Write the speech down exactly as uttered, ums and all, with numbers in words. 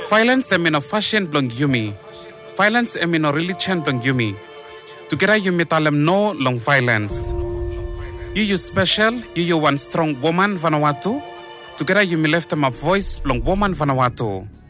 Violence em no fashion blong yumi. Violence em no religion blong yumi. Together you metalem no long violence. You you special, you you one strong woman Vanuatu. Together you me left them a voice blong woman Vanuatu.